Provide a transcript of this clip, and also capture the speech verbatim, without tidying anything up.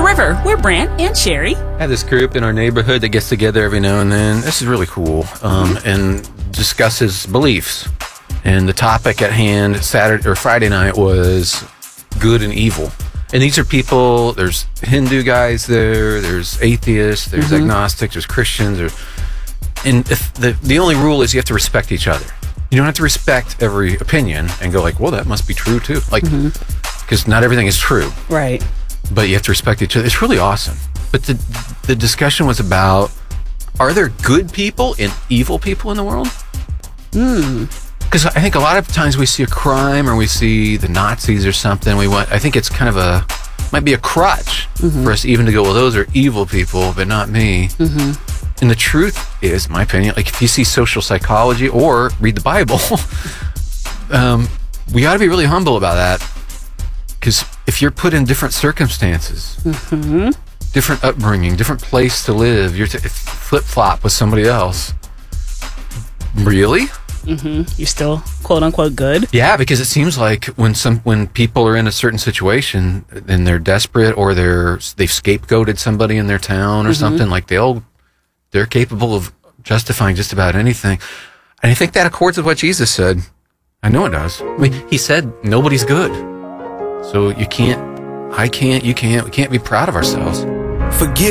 River. We're Brant and Sherry. I have this group in our neighborhood that gets together every now and then. This is really cool, um, and discusses beliefs. And the topic at hand Saturday or Friday night was good and evil. And these are people, there's Hindu guys there, there's atheists, there's mm-hmm. agnostics, there's Christians. There's, and if the, the only rule is you have to respect each other. You don't have to respect every opinion and go like, well, that must be true too. Like, because mm-hmm. not everything is true. Right. But you have to respect each other. It's really awesome. But the the discussion was about, are there good people and evil people in the world? Hmm. Because I think a lot of times we see a crime or we see the Nazis or something. We want. I think it's kind of a, might be a crutch mm-hmm. for us even to go, well, those are evil people, but not me. Mm-hmm. And the truth is, my opinion, like if you see social psychology or read the Bible, um, we got to be really humble about that. Because if you're put in different circumstances, mm-hmm. different upbringing, different place to live, you're to flip-flop with somebody else. Really? Mm-hmm. You're still quote unquote good. Yeah, because it seems like when some when people are in a certain situation and they're desperate or they're they've scapegoated somebody in their town or mm-hmm. something, like they'll they're capable of justifying just about anything. And I think that accords with what Jesus said. I know it does. I mean, he said nobody's good, so you can't, I can't, you can't, we can't be proud of ourselves. Forgive.